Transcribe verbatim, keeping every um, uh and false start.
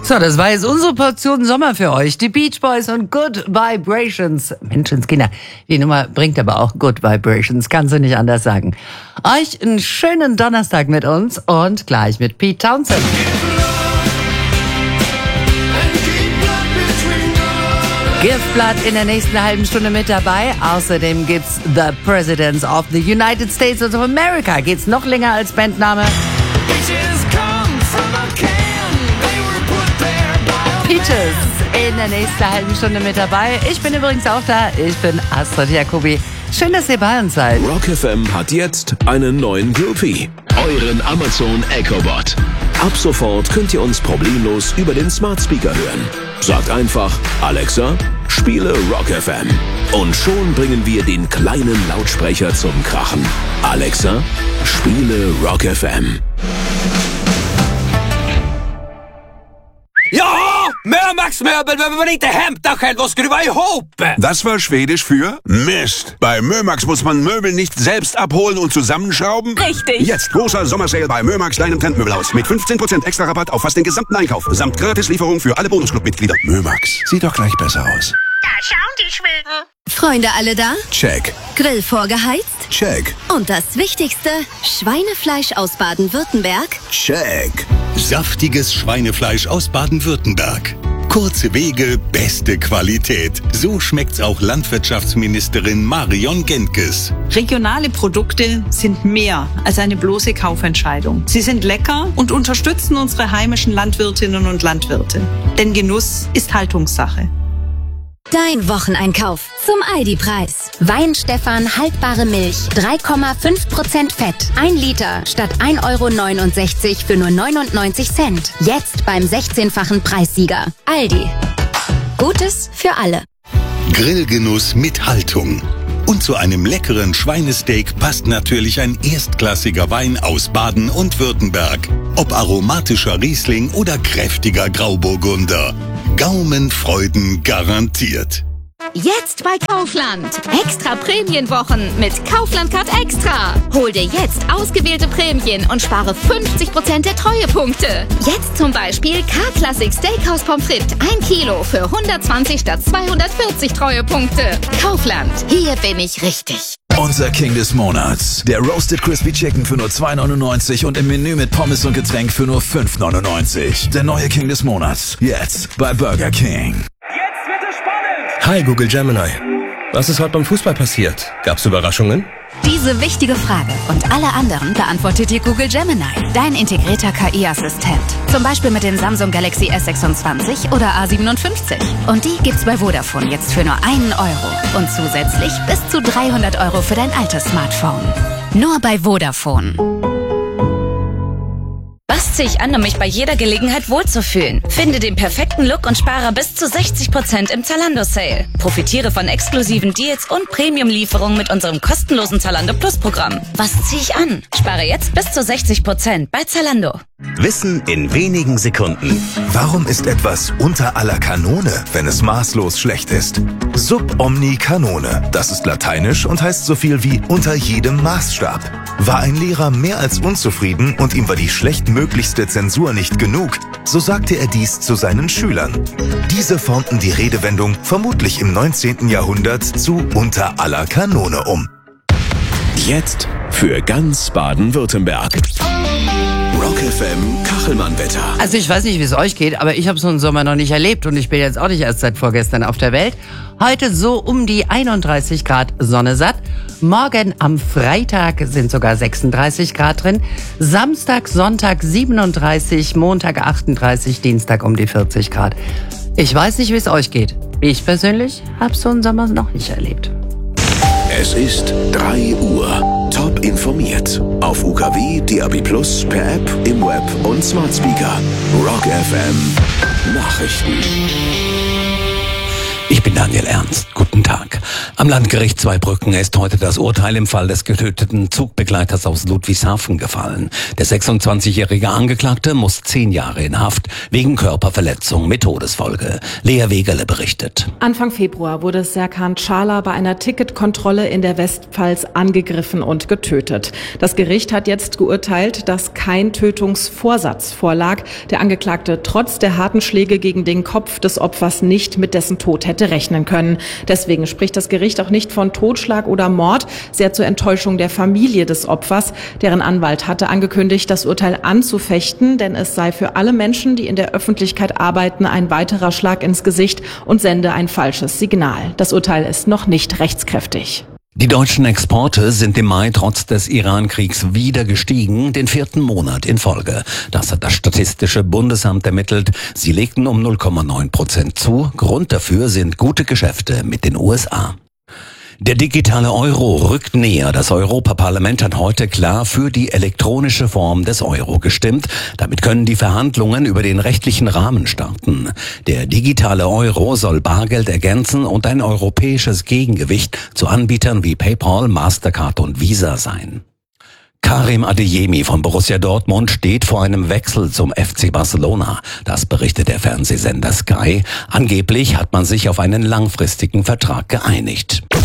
So, das war jetzt unsere Portion Sommer für euch. Die Beach Boys und Good Vibrations. Menschenskinder, die Nummer bringt aber auch Good Vibrations, kannst du nicht anders sagen. Euch einen schönen Donnerstag mit uns und gleich mit Pete Townshend. Giftblood in der nächsten halben Stunde mit dabei. Außerdem gibt's The Presidents of the United States of America. Geht's noch länger als Bandname? Peaches in der nächsten halben Stunde mit dabei. Ich bin übrigens auch da. Ich bin Astrid Jacobi. Schön, dass ihr bei uns seid. Rock F M hat jetzt einen neuen Groupie. Euren Amazon Echo Bot. Ab sofort könnt ihr uns problemlos über den Smart Speaker hören. Sagt einfach, Alexa, spiele Rock F M. Und schon bringen wir den kleinen Lautsprecher zum Krachen. Alexa, spiele Rock F M. Ja! Mörmax Möbel behöver man inte hämta själv och skruva ihop! Das war Schwedisch für Mist. Bei Mörmax muss man Möbel nicht selbst abholen und zusammenschrauben? Richtig. Jetzt großer Sommersale bei Mörmax, deinem Trendmöbelhaus. Mit fünfzehn Prozent extra Rabatt auf fast den gesamten Einkauf. Samt Gratislieferung für alle Bonusclub-Mitglieder. Mörmax, sieht doch gleich besser aus. Da schauen die Schweden. Freunde alle da? Check. Grill vorgeheizt? Check. Und das Wichtigste, Schweinefleisch aus Baden-Württemberg? Check. Saftiges Schweinefleisch aus Baden-Württemberg. Kurze Wege, beste Qualität. So schmeckt's auch Landwirtschaftsministerin Marion Gentges. Regionale Produkte sind mehr als eine bloße Kaufentscheidung. Sie sind lecker und unterstützen unsere heimischen Landwirtinnen und Landwirte. Denn Genuss ist Haltungssache. Dein Wocheneinkauf zum Aldi-Preis. Weinstefan haltbare Milch, drei Komma fünf Prozent Fett. ein Liter statt ein Euro neunundsechzig für nur neunundneunzig Cent. Jetzt beim sechzehnfachen Preissieger. Aldi. Gutes für alle. Grillgenuss mit Haltung. Und zu einem leckeren Schweinesteak passt natürlich ein erstklassiger Wein aus Baden und Württemberg. Ob aromatischer Riesling oder kräftiger Grauburgunder. Gaumenfreuden garantiert. Jetzt bei Kaufland. Extra Prämienwochen mit Kaufland Card Extra. Hol dir jetzt ausgewählte Prämien und spare fünfzig Prozent der Treuepunkte. Jetzt zum Beispiel K-Classic Steakhouse Pommes frites ein Kilo für hundertzwanzig statt zweihundertvierzig Treuepunkte. Kaufland. Hier bin ich richtig. Unser King des Monats. Der Roasted Crispy Chicken für nur zwei neunundneunzig und im Menü mit Pommes und Getränk für nur fünf neunundneunzig. Der neue King des Monats. Jetzt bei Burger King. Jetzt wird es spannend! Hi Google Gemini. Was ist heute beim Fußball passiert? Gab's Überraschungen? Diese wichtige Frage und alle anderen beantwortet dir Google Gemini, dein integrierter K I-Assistent. Zum Beispiel mit den Samsung Galaxy S sechsundzwanzig oder A siebenundfünfzig. Und die gibt's bei Vodafone jetzt für nur einen Euro. Und zusätzlich bis zu dreihundert Euro für dein altes Smartphone. Nur bei Vodafone. Was ziehe ich an, um mich bei jeder Gelegenheit wohlzufühlen? Finde den perfekten Look und spare bis zu sechzig Prozent im Zalando-Sale. Profitiere von exklusiven Deals und Premium-Lieferungen mit unserem kostenlosen Zalando Plus-Programm. Was ziehe ich an? Spare jetzt bis zu sechzig Prozent bei Zalando. Wissen in wenigen Sekunden. Warum ist etwas unter aller Kanone, wenn es maßlos schlecht ist? Sub omni canone. Das ist lateinisch und heißt so viel wie unter jedem Maßstab. War ein Lehrer mehr als unzufrieden und ihm war die schlechtmöglichste Zensur nicht genug, so sagte er dies zu seinen Schülern. Diese formten die Redewendung vermutlich im neunzehnten Jahrhundert zu unter aller Kanone um. Jetzt für ganz Baden-Württemberg. Rock F M Kachelmann-Wetter. Also ich weiß nicht, wie es euch geht, aber ich habe so einen Sommer noch nicht erlebt und ich bin jetzt auch nicht erst seit vorgestern auf der Welt. Heute so um die einunddreißig Grad Sonne satt. Morgen am Freitag sind sogar sechsunddreißig Grad drin. Samstag, Sonntag siebenunddreißig, Montag achtunddreißig, Dienstag um die vierzig Grad. Ich weiß nicht, wie es euch geht. Ich persönlich habe so einen Sommer noch nicht erlebt. Es ist drei Uhr. Top informiert. Auf U K W, D A B plus, per App, im Web und Smart Speaker. Rock F M Nachrichten. Ich bin Daniel Ernst. Guten Guten Tag. Am Landgericht Zweibrücken ist heute das Urteil im Fall des getöteten Zugbegleiters aus Ludwigshafen gefallen. Der sechsundzwanzigjährige Angeklagte muss zehn Jahre in Haft wegen Körperverletzung mit Todesfolge. Lea Wegerle berichtet. Anfang Februar wurde Serkan Çağlar bei einer Ticketkontrolle in der Westpfalz angegriffen und getötet. Das Gericht hat jetzt geurteilt, dass kein Tötungsvorsatz vorlag. Der Angeklagte trotz der harten Schläge gegen den Kopf des Opfers nicht mit dessen Tod hätte rechnen können. Deswegen spricht das Gericht auch nicht von Totschlag oder Mord, sehr zur Enttäuschung der Familie des Opfers. Deren Anwalt hatte angekündigt, das Urteil anzufechten, denn es sei für alle Menschen, die in der Öffentlichkeit arbeiten, ein weiterer Schlag ins Gesicht und sende ein falsches Signal. Das Urteil ist noch nicht rechtskräftig. Die deutschen Exporte sind im Mai trotz des Iran-Kriegs wieder gestiegen, den vierten Monat in Folge. Das hat das Statistische Bundesamt ermittelt. Sie legten um null Komma neun Prozent zu. Grund dafür sind gute Geschäfte mit den U S A. Der digitale Euro rückt näher. Das Europaparlament hat heute klar für die elektronische Form des Euro gestimmt. Damit können die Verhandlungen über den rechtlichen Rahmen starten. Der digitale Euro soll Bargeld ergänzen und ein europäisches Gegengewicht zu Anbietern wie PayPal, Mastercard und Visa sein. Karim Adeyemi von Borussia Dortmund steht vor einem Wechsel zum F C Barcelona. Das berichtet der Fernsehsender Sky. Angeblich hat man sich auf einen langfristigen Vertrag geeinigt.